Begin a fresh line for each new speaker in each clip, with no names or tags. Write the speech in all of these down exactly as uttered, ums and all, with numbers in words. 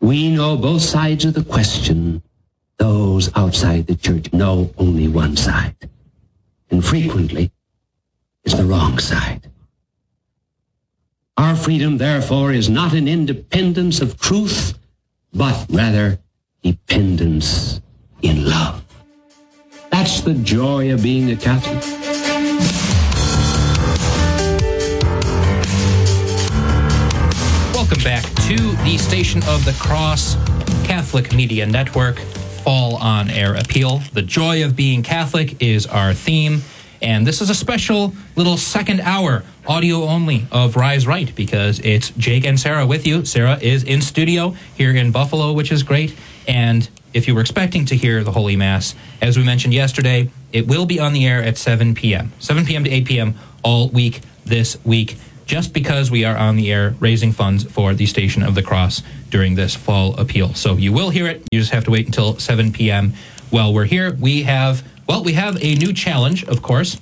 We know both sides of the question. Those outside the church know only one side. And frequently, it's the wrong side. Our freedom, therefore, is not an independence of truth, but rather dependence in love. That's the joy of being a Catholic.
Welcome back to the Station of the Cross Catholic Media Network Fall On Air Appeal. The joy of being Catholic is our theme, and this is a special little second hour, audio only, of Rise Right, because it's Jake and Sarah with you. Sarah is in studio here in Buffalo, which is great, and if you were expecting to hear the Holy Mass, as we mentioned yesterday, it will be on the air at seven p.m. seven p.m. to eight p.m. all week this week, just because we are on the air raising funds for the Station of the Cross during this fall appeal. So you will hear it. You just have to wait until seven p.m. While we're here, we have, well, we have a new challenge, of course.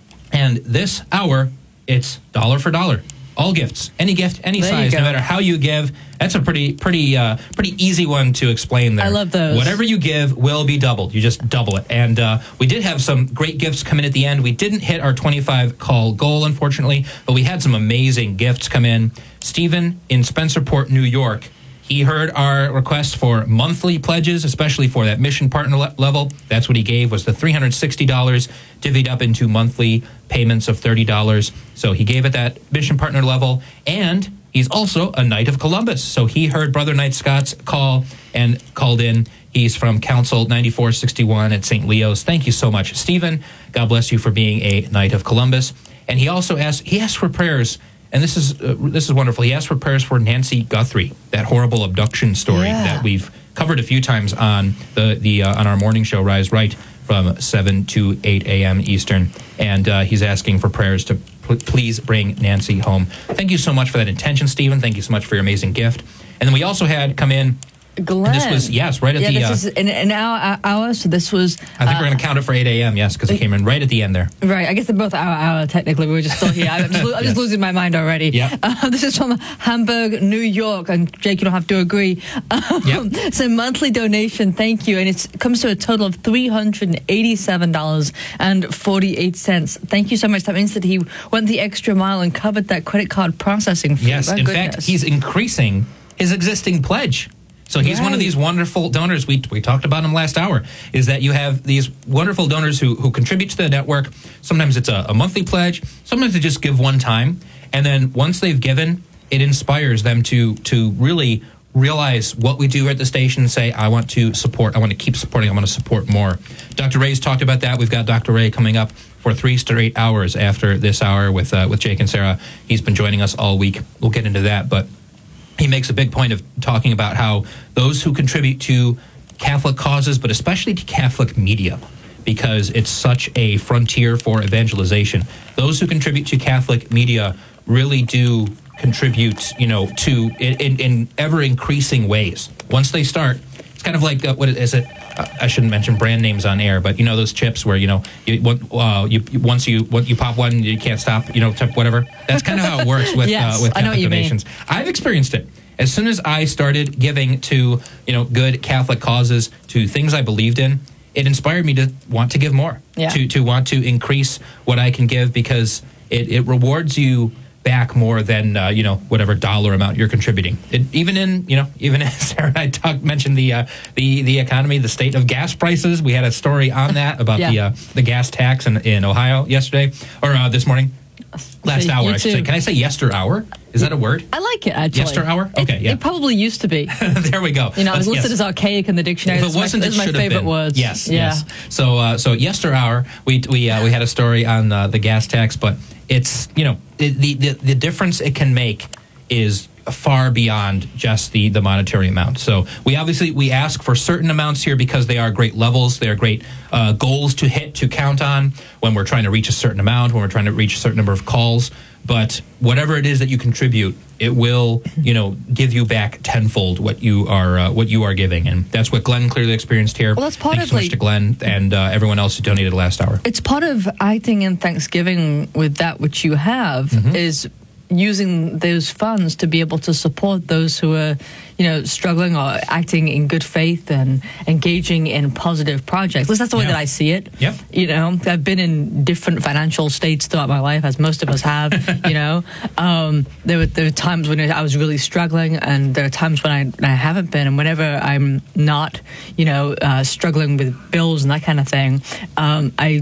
And this hour, it's dollar for dollar. All gifts, any gift, any
There
size, no matter how you give. That's a pretty, pretty, uh, pretty easy one to explain there.
I love those.
Whatever you give will be doubled. You just double it. And uh, we did have some great gifts come in at the end. We didn't hit our twenty-five call goal, unfortunately, but we had some amazing gifts come in. Stephen in Spencerport, New York, he heard our request for monthly pledges, especially for that mission partner le- level. That's what he gave, was the three hundred sixty dollars divvied up into monthly payments of thirty dollars. So he gave it that mission partner level, and he's also a Knight of Columbus. So he heard Brother Knight Scott's call and called in. He's from Council ninety-four sixty-one at Saint Leo's. Thank you so much, Stephen. God bless you for being a Knight of Columbus. And he also asked, he asked for prayers. And this is uh, this is wonderful. He asked for prayers for Nancy Guthrie, that horrible abduction story
Yeah.
that we've covered a few times on the the uh, on our morning show, Rise Right, from seven to eight a.m. Eastern. And uh, he's asking for prayers to p- please bring Nancy home. Thank you so much for that intention, Stephen. Thank you so much for your amazing gift. And then we also had come in.
Glenn.
This was, yes, right at
yeah,
the...
this
uh,
is an, an hour, hour, so this was...
I think
uh,
we're going to count it for eight a.m., yes, because it came in right at the end there.
Right, I guess they're both hour, hour, technically. We were just still here. I'm just, lo- I'm just
Yes.
losing my mind already.
Yeah.
Uh, this is from Hamburg, New York, and Jake, you don't have to agree. Um,
Yep.
So monthly donation, thank you, and it's, it comes to a total of three hundred eighty-seven dollars and forty-eight cents. Thank you so much. That means that he went the extra mile and covered that credit card processing fee.
Yes,
My
in
goodness.
fact, he's increasing his existing pledge. So he's one of
Right.
these wonderful donors. We we talked about him last hour, is that you have these wonderful donors who, who contribute to the network. Sometimes it's a, a monthly pledge. Sometimes they just give one time. And then once they've given, it inspires them to to really realize what we do at the station and say, I want to support. I want to keep supporting. I want to support more. Doctor Ray's talked about that. We've got Doctor Ray coming up for three straight hours after this hour with uh, with Jake and Sarah. He's been joining us all week. We'll get into that, but he makes a big point of talking about how those who contribute to Catholic causes, but especially to Catholic media, because it's such a frontier for evangelization, those who contribute to Catholic media really do contribute, you know, to in, in, in ever increasing ways. Once they start, it's kind of like uh, what is it? I shouldn't mention brand names on air, but you know those chips where you know you, uh, you once you once you pop one you can't stop, you know, whatever. That's kind of how it works with
Yes,
uh, with
I know
Catholic
what you mean.
donations. I've experienced it. As soon as I started giving to you know good Catholic causes, to things I believed in, it inspired me to want to give more,
Yeah.
to to want to increase what I can give, because it, it rewards you back more than uh, you know whatever dollar amount you're contributing. It, even in you know even as Sarah and I talked mentioned the uh, the the economy, the state of gas prices. We had a story on that about
Yeah.
the uh, the gas tax in, in Ohio yesterday or uh, this morning, last
So
hour.
you
I should say.
too.
Can I say yester hour? Is that a word?
I like it, actually.
Yester hour?
It-
Okay, yeah.
It probably used to be.
There we go.
You know, it was
Let's-
listed
yes.
as archaic in the dictionary.
If
That's
it wasn't,
my,
it
those are my
should have
favorite
been.
words.
Yes,
yeah.
yes. So, uh, so yester hour, we we uh, we had a story on uh, the gas tax, but it's you know the, the the the difference it can make is far beyond just the the monetary amount. So we obviously we ask for certain amounts here because they are great levels, they are great uh, goals to hit, to count on when we're trying to reach a certain amount, when we're trying to reach a certain number of calls. But whatever it is that you contribute, it will, you know, give you back tenfold what you are uh, what you are giving, and that's what Glenn clearly experienced here.
Well, that's part
Thank
of,
you so much
like-
to Glenn and uh, everyone else who donated last hour.
It's part of acting in Thanksgiving with that which you have
Mm-hmm.
is using those funds to be able to support those who are, you know, struggling or acting in good faith and engaging in positive projects. At least that's the way
Yeah.
that I see it.
Yep.
You know, I've been in different financial states throughout my life, as most of us have. You know, um, there were there were times when I was really struggling, and there are times when I, when I haven't been. And whenever I'm not, you know, uh, struggling with bills and that kind of thing, um, I.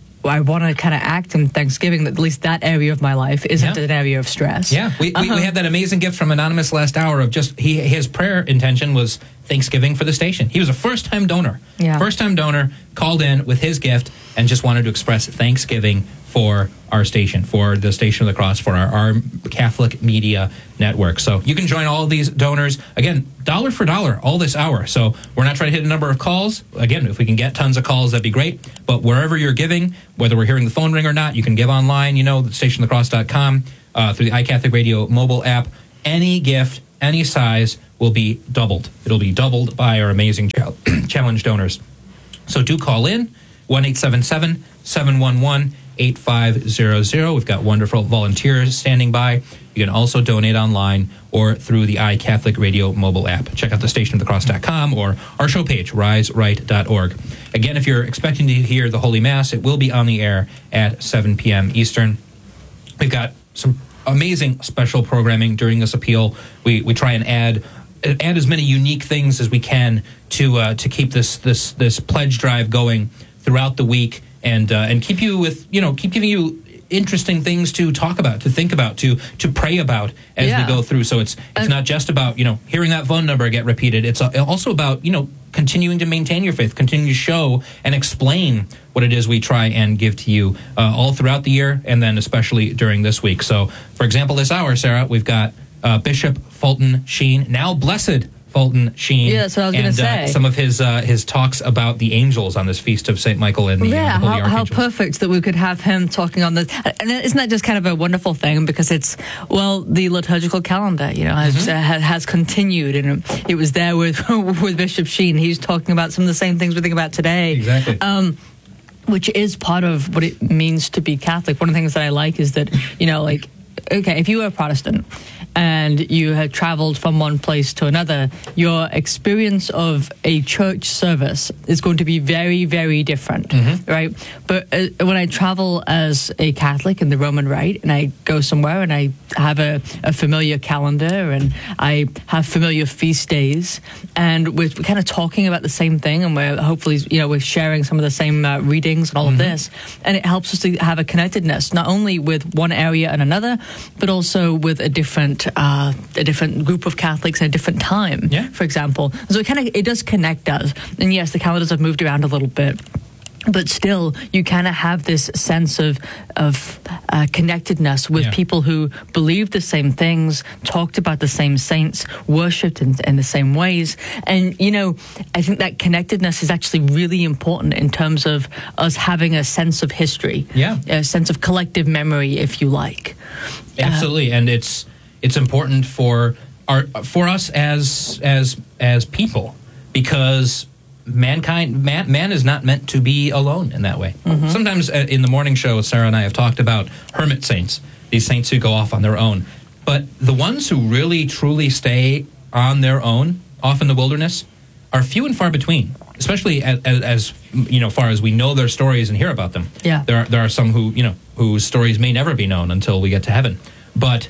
I want to kind of act in Thanksgiving that at least that area of my life isn't
Yeah.
an area of stress.
Yeah, we, we,
Uh-huh.
we had that amazing gift from Anonymous last hour of just, he his prayer intention was Thanksgiving for the station. He was a first-time donor.
Yeah.
First-time donor, called in with his gift and just wanted to express Thanksgiving for our station, for the Station of the Cross, for our, our Catholic media network. So you can join all of these donors. Again, dollar for dollar all this hour. So we're not trying to hit a number of calls. Again, if we can get tons of calls, that'd be great. But wherever you're giving, whether we're hearing the phone ring or not, you can give online, you know, station of the cross dot com, uh, through the iCatholic Radio mobile app. Any gift, any size will be doubled. It'll be doubled by our amazing chal- challenge donors. So do call in, one eight seven seven, seven one one, eight five zero zero. We've got wonderful volunteers standing by. You can also donate online or through the iCatholic Radio mobile app. Check out the station of the cross dot com or our show page, rise right dot org. Again, if you're expecting to hear the Holy Mass, it will be on the air at seven p.m. Eastern. We've got some amazing special programming during this appeal. We we try and add add as many unique things as we can to uh, to keep this this this pledge drive going throughout the week, and uh, and keep you with you know keep giving you interesting things to talk about, to think about, to to pray about as
Yeah.
we go through. So it's it's
And-
not just about you know hearing that phone number get repeated. It's also about you know continuing to maintain your faith, continue to show and explain what it is we try and give to you uh, all throughout the year, and then especially during this week. So, for example, this hour, Sarah, we've got uh, Bishop Fulton Sheen, now Blessed Fulton Sheen.
Yeah, that's what I was gonna
and,
say.
Uh, some of his uh, his talks about the angels on this feast of Saint Michael and the,
Yeah,
uh, the Holy
how, how
Archangels.
perfect that we could have him talking on this. And isn't that just kind of a wonderful thing? Because it's, well, the liturgical calendar, you know, has,
Mm-hmm.
uh, has, has continued. And it was there with, with Bishop Sheen. He's talking about some of the same things we think about today.
Exactly.
Um, which is part of what it means to be Catholic. One of the things that I like is that, you know, like, okay, if you were a Protestant and you had traveled from one place to another, your experience of a church service is going to be very, very different,
Mm-hmm.
right? But uh, when I travel as a Catholic in the Roman Rite and I go somewhere and I have a, a familiar calendar and I have familiar feast days, and we're kind of talking about the same thing, and we're hopefully, you know, we're sharing some of the same uh, readings and all
Mm-hmm.
of this, and it helps us to have a connectedness, not only with one area and another, but also with a different uh, a different group of Catholics at a different time,
Yeah.
for example. So it kind of it does connect us. And yes, the calendars have moved around a little bit, but still, you kind of have this sense of of uh, connectedness with
Yeah.
people who believe the same things, talked about the same saints, worshipped in, in the same ways. And, you know, I think that connectedness is actually really important in terms of us having a sense of history,
Yeah.
a sense of collective memory, if you like.
Absolutely, and it's it's important for our for us as as as people, because mankind man, man is not meant to be alone in that way. Sometimes uh, in the morning show, Sarah and I have talked about hermit saints, these saints who go off on their own. But the ones who really truly stay on their own, off in the wilderness, are few and far between. Especially as, as, as you know, far as we know their stories and hear about them.
Yeah.
There are, there are some who you know whose stories may never be known until we get to heaven. But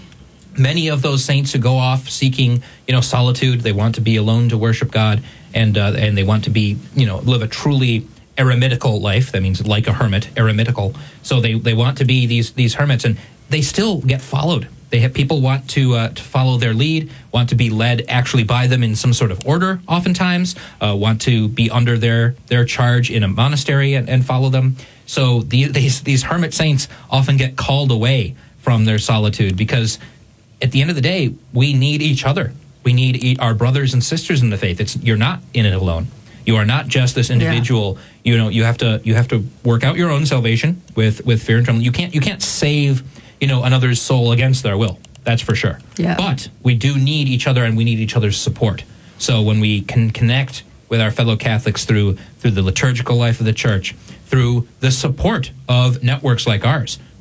many of those saints who go off seeking, you know, solitude, they want to be alone to worship God, and uh, and they want to be, you know, live a truly eremitical life. That means like a hermit, eremitical. So they, they want to be these these hermits, and they still get followed. They have people want to uh, to follow their lead, want to be led actually by them in some sort of order. Oftentimes, uh, want to be under their their charge in a monastery and, and follow them. So the, these these hermit saints often get called away from their solitude, because at the end of the day, we need each other. We need e- our brothers and sisters in the faith. It's you're not in it alone. You are not just this individual. Yeah. You know, you have to you have to work out your own salvation with with fear and trembling. You can't you can't save, you know, another's soul against their will. That's for sure.
Yeah.
But we do need each other, and we need each other's support. So when we can connect with our fellow Catholics through through the liturgical life of the Church, through the support of networks like ours,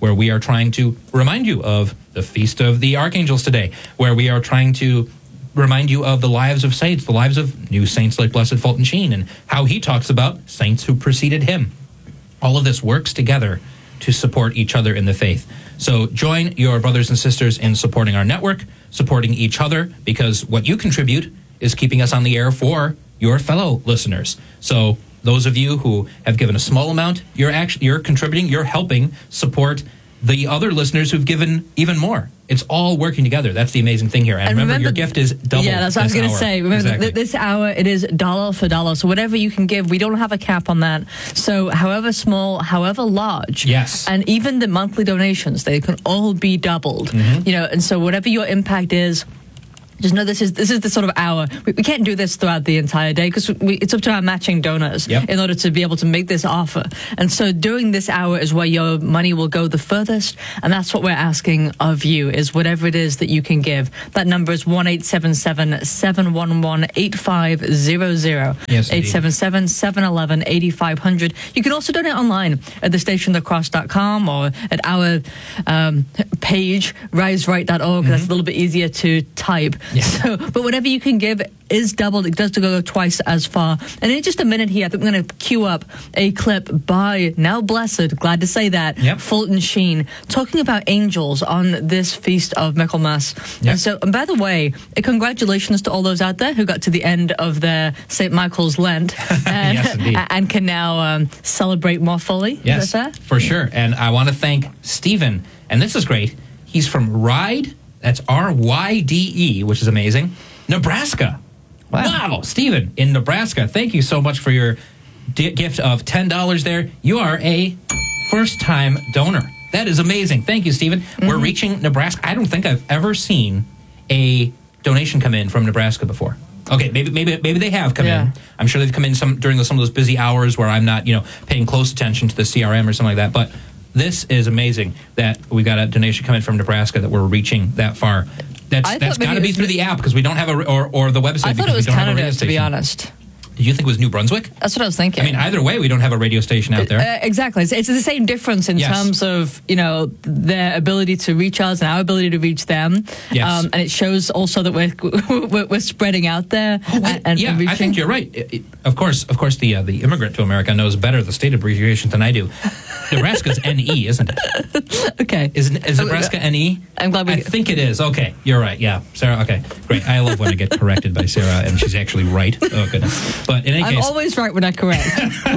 where we are trying to remind you of the Feast of the Archangels today, where we are trying to remind you of the lives of saints, the lives of new saints like Blessed Fulton Sheen, and how he talks about saints who preceded him. All of this works together to support each other in the faith. So join your brothers and sisters in supporting our network, supporting each other, because what you contribute is keeping us on the air for your fellow listeners. So those of you who have given a small amount, you're actually you're contributing, you're helping support the other listeners who've given even more. It's all working together. That's the amazing thing here. And,
And
remember,
remember-
your gift is double.
Yeah, that's what I was
this
going to
hour.
say. Remember,
Exactly.
th- this hour, it is dollar for dollar. So whatever you can give, we don't have a cap on that. So however small, however large.
Yes.
And even the monthly donations, they can all be doubled.
Mm-hmm.
You know, and so whatever your impact is, just know this is this is the sort of hour. We, we can't do this throughout the entire day because it's up to our matching donors
Yep.
in order to be able to make this offer. And so during this hour is where your money will go the furthest. And that's what we're asking of you, is whatever it is that you can give. That number is one eight seven seven, seven one one, eight five zero zero.
Yes, indeed.
eight seven seven, seven one one, eight five zero zero. You can also donate online at the station the cross dot com or at our um, page, rise right dot org. That's a little bit easier to type.
Yeah.
So, but whatever you can give is doubled. It does go twice as far. And in just a minute here, I think we're going to queue up a clip by now blessed, glad to say that,
Yep.
Fulton Sheen, talking about angels on this feast of Michaelmas.
Yep.
And so, and by the way, uh, congratulations to all those out there who got to the end of their Saint Michael's Lent and,
Yes, indeed.
and can now um, celebrate more fully.
Yes,
Is that fair?
for sure. And I want to thank Stephen. And this is great. He's from Ride, that's R Y D E, which is amazing, Nebraska.
Wow.
Wow, Stephen in Nebraska. Thank you so much for your d- gift of ten dollars there. You are a first-time donor. That is amazing. Thank you, Stephen.
Mm-hmm.
We're reaching Nebraska. I don't think I've ever seen a donation come in from Nebraska before. Okay, maybe maybe maybe they have come
Yeah.
in. I'm sure they've come in some during some of those busy hours where I'm not, you know, paying close attention to the C R M or something like that. But this is amazing that we got a donation come in from Nebraska, that we're reaching that far. That's
I
that's
thought maybe
got to
it
be
was-
through the app because we don't have a or or the website.
I thought
because
it was
we don't have a
Canada,
radio
to be
station.
honest.
Did you think it was New Brunswick?
That's what I was thinking.
I mean, either way, we don't have a radio station out there.
Uh, exactly. It's, it's the same difference in
Yes.
terms of, you know, their ability to reach us and our ability to reach them.
Yes.
Um, and it shows also that we're we're, we're spreading out there.
Oh, wait,
and, and
yeah,
reaching.
I think you're right. It- it- of course, of course, the uh, the immigrant to America knows better the state abbreviation than I do. Nebraska's N E, isn't it?
Okay.
Is is Nebraska N E?
I'm glad we-
I think it is. Okay, you're right. Yeah, Sarah. Okay, great. I love when I get corrected by Sarah and she's actually right. Oh goodness. But in any
I'm
case,
always right when I correct.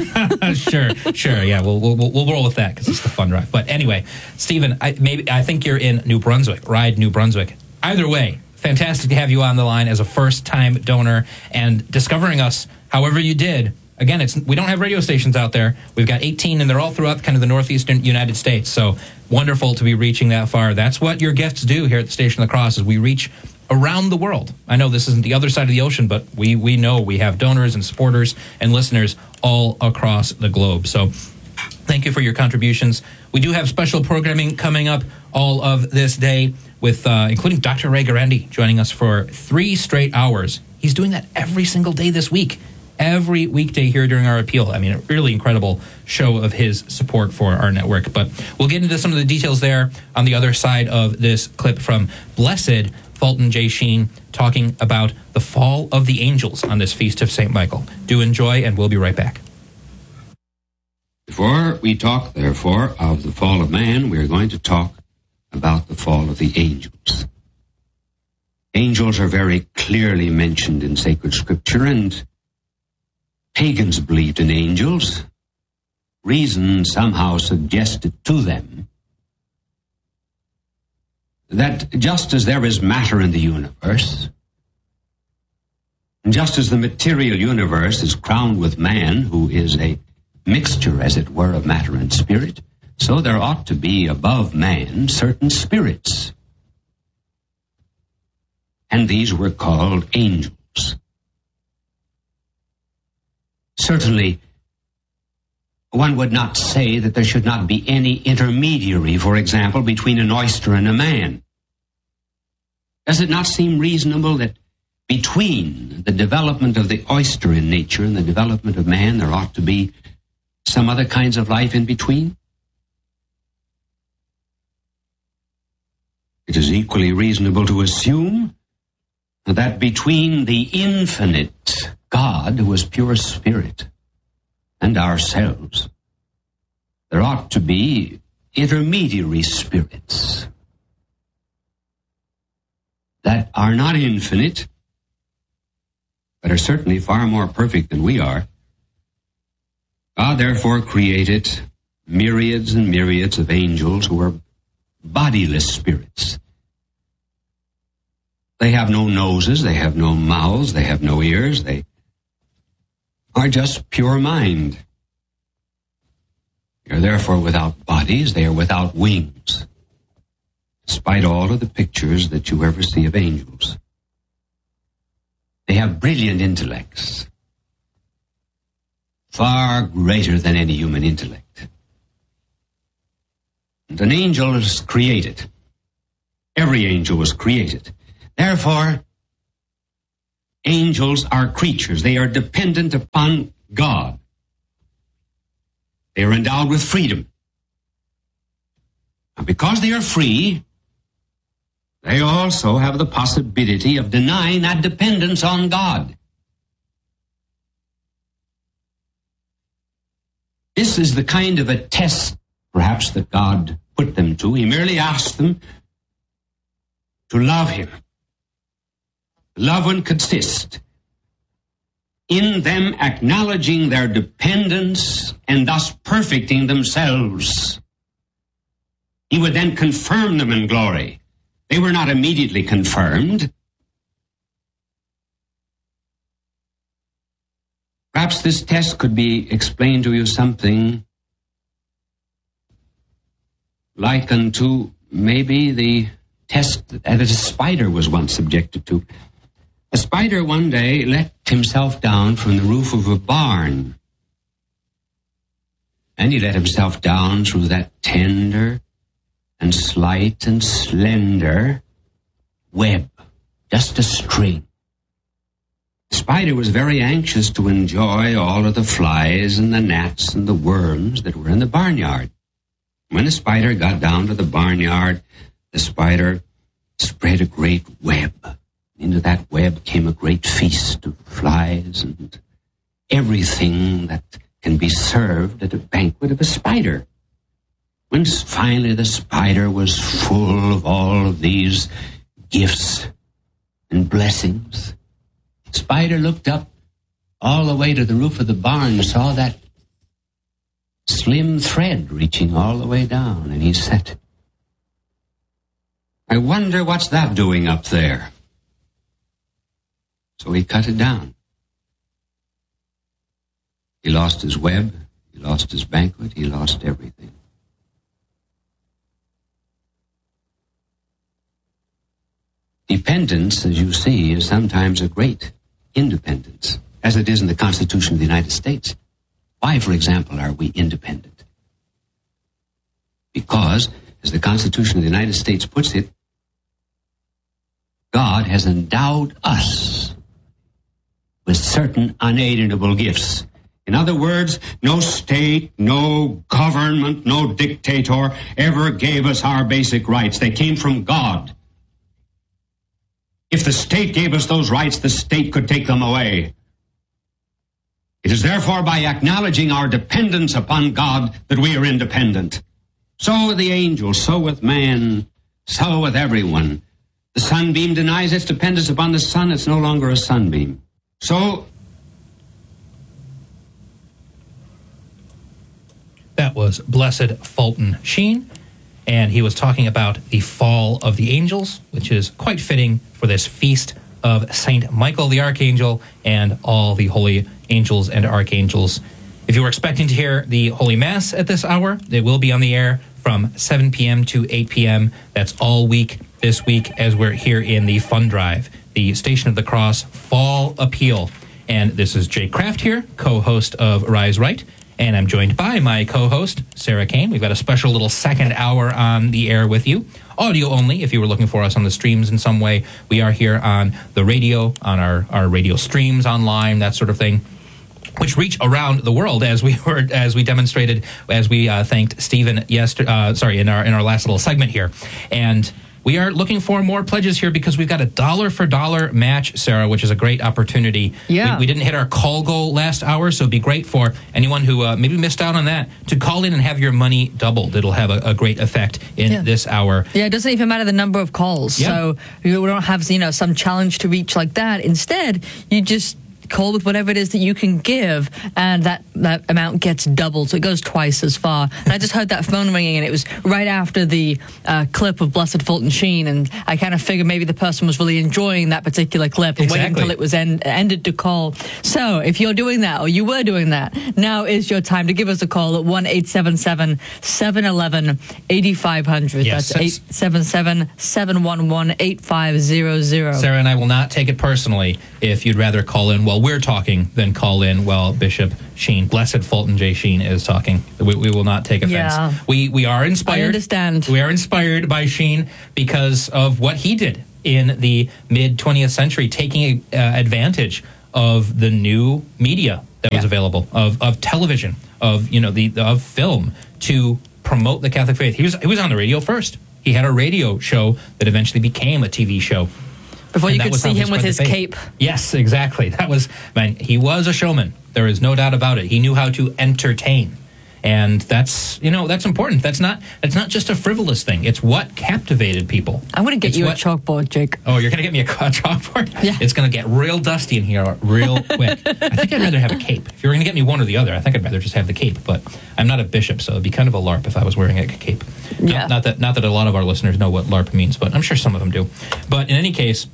sure, sure. Yeah, we'll we'll we'll roll with that because it's the fun drive. But anyway, Stephen, I, maybe I think you're in New Brunswick. Ride New Brunswick. Either way, fantastic to have you on the line as a first-time donor and discovering us. However you did. Again, it's we don't have radio stations out there. We've got eighteen, and they're all throughout kind of the northeastern United States. So wonderful to be reaching that far. That's what your gifts do here at the Station of the Cross, is we reach around the world. I know this isn't the other side of the ocean, but we we know we have donors and supporters and listeners all across the globe. So thank you for your contributions. We do have special programming coming up all of this day, with uh, including Doctor Ray Garandi joining us for three straight hours. He's doing that every single day this week. Every weekday here during our appeal. I mean, a really incredible show of his support for our network. But we'll get into some of the details there on the other side of this clip from Blessed Fulton J. Sheen talking about the fall of the angels on this feast of Saint Michael. Do enjoy, and we'll be right back.
Before we talk, therefore, of the fall of man, we are going to talk about the fall of the angels. Angels are very clearly mentioned in sacred scripture, and pagans believed in angels. Reason somehow suggested to them that just as there is matter in the universe, and just as the material universe is crowned with man, who is a mixture, as it were, of matter and spirit, so there ought to be above man certain spirits. And these were called angels. Certainly, one would not say that there should not be any intermediary, for example, between an oyster and a man. Does it not seem reasonable that between the development of the oyster in nature and the development of man, there ought to be some other kinds of life in between? It is equally reasonable to assume that between the infinite God, who is pure spirit, and ourselves, there ought to be intermediary spirits that are not infinite, but are certainly far more perfect than we are. God therefore created myriads and myriads of angels who are bodiless spirits. They have no noses, they have no mouths, they have no ears, they are just pure mind. They are therefore without bodies, they are without wings, despite all of the pictures that you ever see of angels. They have brilliant intellects, far greater than any human intellect. And an angel is created. Every angel was created. Therefore, angels are creatures. They are dependent upon God. They are endowed with freedom. And because they are free, they also have the possibility of denying that dependence on God. This is the kind of a test, perhaps, that God put them to. He merely asked them to love him. Love would consist in them acknowledging their dependence and thus perfecting themselves. He would then confirm them in glory. They were not immediately confirmed. Perhaps this test could be explained to you something like unto maybe the test that a spider was once subjected to. A spider one day let himself down from the roof of a barn. And he let himself down through that tender and slight and slender web, just a string. The spider was very anxious to enjoy all of the flies and the gnats and the worms that were in the barnyard. When the spider got down to the barnyard, the spider spread a great web. Into that web came a great feast of flies and everything that can be served at a banquet of a spider. When finally the spider was full of all of these gifts and blessings, the spider looked up all the way to the roof of the barn and saw that slim thread reaching all the way down, and he said, "I wonder what's that doing up there?" So he cut it down. He lost his web, he lost his banquet, he lost everything. Dependence, as you see, is sometimes a great independence, as it is in the Constitution of the United States. Why, for example, are we independent? Because, as the Constitution of the United States puts it, God has endowed us with certain unalienable gifts. In other words, no state, no government, no dictator ever gave us our basic rights. They came from God. If the state gave us those rights, the state could take them away. It is therefore by acknowledging our dependence upon God that we are independent. So with the angels, so with man, so with everyone. The sunbeam denies its dependence upon the sun. It's no longer a sunbeam. So
that was Blessed Fulton Sheen, and he was talking about the fall of the angels, which is quite fitting for this feast of Saint Michael the Archangel and all the holy angels and archangels. If you were expecting to hear the Holy Mass at this hour, it will be on the air from seven p.m. to eight p.m. That's all week this week as we're here in the Fund Drive, the Station of the Cross Fall Appeal. And this is Jay Kraft here, co-host of Rise Right, and I'm joined by my co-host, Sarah Kane. We've got a special little second hour on the air with you. Audio only, if you were looking for us on the streams in some way. We are here on the radio, on our, our radio streams online, that sort of thing, which reach around the world, as we were, as we demonstrated, as we uh, thanked Stephen yesterday. Uh, sorry, in our in our last little segment here, and we are looking for more pledges here because we've got a dollar for dollar match, Sarah, which is a great opportunity.
Yeah.
We, we didn't hit our call goal last hour, so it'd be great for anyone who uh, maybe missed out on that to call in and have your money doubled. It'll have a, a great effect in
Yeah.
this hour.
Yeah, it doesn't even matter the number of calls.
Yeah.
So we don't have, you know, some challenge to reach like that. Instead, you just call with whatever it is that you can give, and that, that amount gets doubled, so it goes twice as far. And I just heard that phone ringing, and it was right after the uh, clip of Blessed Fulton Sheen, and I kind of figured maybe the person was really enjoying that particular clip and
Exactly.
waiting until it was end, ended to call. So if you're doing that, or you were doing that, now is your time to give us a call at one eight seven seven, seven one one, eight five zero zero.
Yes,
That's eight seven seven, seven one one, eight five zero zero.
Sarah and I will not take it personally if you'd rather call in while we're talking than call in while Bishop Sheen, Blessed Fulton J. Sheen, is talking. We, we will not take offense.
Yeah.
We we are inspired.
I understand.
We are inspired by Sheen because of what he did in the mid twentieth century, taking uh, advantage of the new media that was
Yeah.
available, of of television, of you know the of film to promote the Catholic faith. He was he was on the radio first. He had a radio show that eventually became a T V show.
Before
And
you
that
could
was how
see
he
him with
spread
his
the faith.
cape.
Yes, exactly. That was, man, he was a showman. There is no doubt about it. He knew how to entertain. And that's, you know, that's important. That's not that's not just a frivolous thing. It's what captivated people.
I'm going to get
It's
you
what-
a chalkboard, Jake.
Oh, you're going to get me a chalkboard?
Yeah.
It's going to get real dusty in here real quick. I think I'd rather have a cape. If you were going to get me one or the other, I think I'd rather just have the cape. But I'm not a bishop, so it'd be kind of a LARP if I was wearing a cape. No,
Yeah.
not that not that a lot of our listeners know what LARP means, but I'm sure some of them do. But in any case,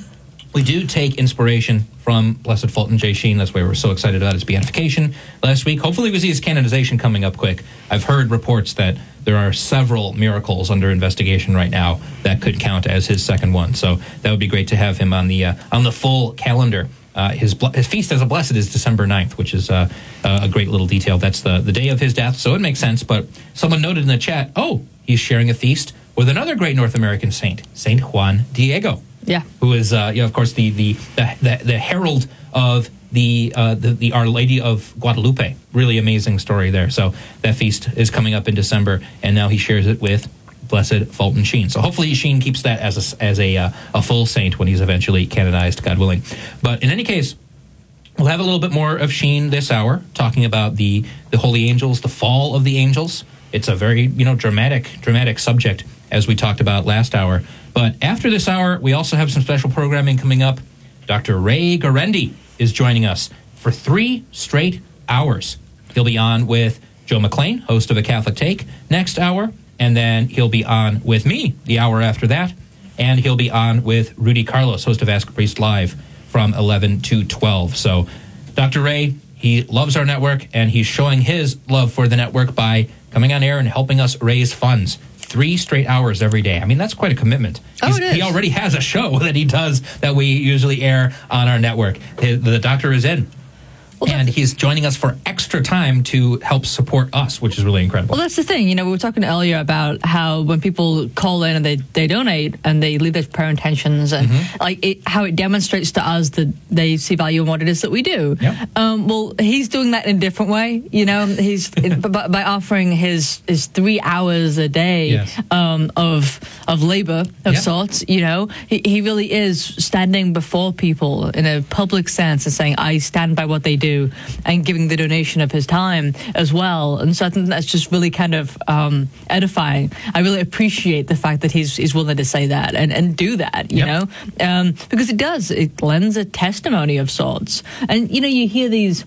we do take inspiration from Blessed Fulton J. Sheen. That's why we're so excited about his beatification last week. Hopefully we see his canonization coming up quick. I've heard reports that there are several miracles under investigation right now that could count as his second one. So that would be great to have him on the uh, on the full calendar. Uh, his ble- his feast as a blessed is December ninth, which is uh, uh, a great little detail. That's the, the day of his death, so it makes sense. But someone noted in the chat, oh, he's sharing a feast with another great North American saint, Saint Juan Diego.
Yeah.
Who is, uh, you know, of course, the the the, the, the herald of the, uh, the the Our Lady of Guadalupe. Really amazing story there. So that feast is coming up in December, and now he shares it with Blessed Fulton Sheen. So hopefully Sheen keeps that as a, as a uh, a full saint when he's eventually canonized, God willing. But in any case, we'll have a little bit more of Sheen this hour, talking about the the holy angels, the fall of the angels. It's a very, you know, dramatic dramatic subject, as we talked about last hour. But after this hour, we also have some special programming coming up. Doctor Ray Garendi is joining us for three straight hours. He'll be on with Joe McLean, host of A Catholic Take, next hour. And then he'll be on with me the hour after that. And he'll be on with Rudy Carlos, host of Ask a Priest Live, from eleven to twelve. So Doctor Ray, he loves our network, and he's showing his love for the network by coming on air and helping us raise funds. Three straight hours every day. I mean, that's quite a commitment.
Oh,
He's-
it is.
He already has a show that he does that we usually air on our network. The, the doctor is in.
Well,
and he's joining us for extra time to help support us, which is really incredible.
Well, that's the thing. You know, we were talking earlier about how when people call in and they, they donate and they leave their prayer intentions and
Mm-hmm.
like it, how it demonstrates to us that they see value in what it is that we do.
Yep.
Um, well, he's doing that in a different way. You know, he's by, by offering his his three hours a day
Yes.
um, of of labor of
Yep.
sorts. You know, he, he really is standing before people in a public sense and saying, "I stand by what they do." And giving the donation of his time as well. And so I think that's just really kind of um, edifying. I really appreciate the fact that he's he's willing to say that and, and do that, you
Yep.
know, um, because it does. It lends a testimony of sorts. And, you know, you hear these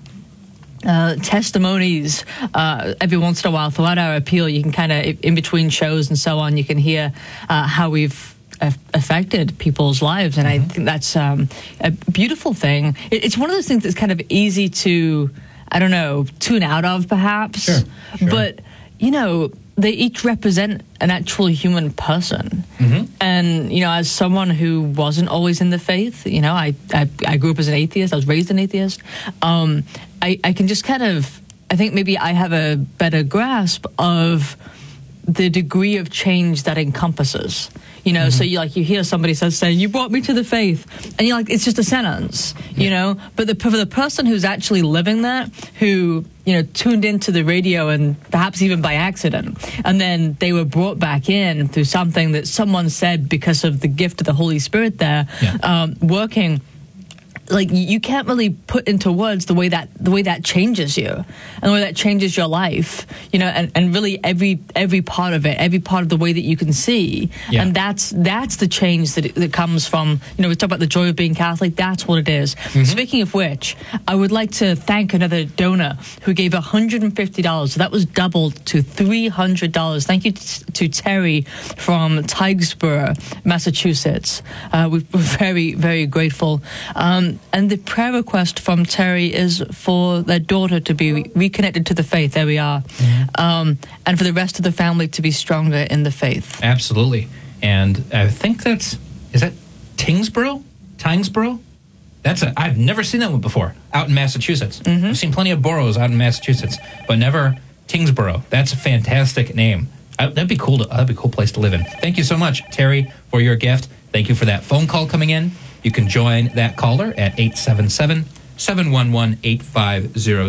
uh, testimonies uh, every once in a while throughout our appeal. You can kind of, in between shows and so on, you can hear uh, how we've affected people's lives, and mm-hmm. I think that's um, a beautiful thing. It's one of those things that's kind of easy to, I don't know, tune out of perhaps,
sure, sure.
but you know, they each represent an actual human person.
Mm-hmm.
And you know, as someone who wasn't always in the faith, you know, I I, I grew up as an atheist. I was raised an atheist. Um, I I can just kind of, I think maybe I have a better grasp of the degree of change that encompasses. You know, so you like you hear somebody says saying, "You brought me to the faith," and you're like, it's just a sentence, you know. But the, for the person who's actually living that, who you know tuned into the radio and perhaps even by accident, and then they were brought back in through something that someone said because of the gift of the Holy Spirit there
Yeah.
um, working. Like you can't really put into words the way that the way that changes you and the way that changes your life, you know, and, and really every every part of it, every part of the way that you can see,
Yeah.
and that's that's the change that that comes from, you know, we talk about the joy of being Catholic. That's what it is.
Mm-hmm.
Speaking of which, I would like to thank another donor who gave one hundred fifty dollars. So that was doubled to three hundred dollars. Thank you t- to Terry from Tightsboro, Massachusetts. Uh, we're very very grateful. Um, And the prayer request from Terry is for their daughter to be re- reconnected to the faith. There we are.
Mm-hmm.
Um, and for the rest of the family to be stronger in the faith.
Absolutely. And I think that's, is that Tingsboro? Tingsboro? That's a, I've never seen that one before out in Massachusetts.
Mm-hmm.
I've seen plenty of boroughs out in Massachusetts, but never Tingsboro. That's a fantastic name. I, that'd be cool. To, that'd be a cool place to live in. Thank you so much, Terry, for your gift. Thank you for that phone call coming in. You can join that caller at eight seven seven, seven one one, eight five zero zero.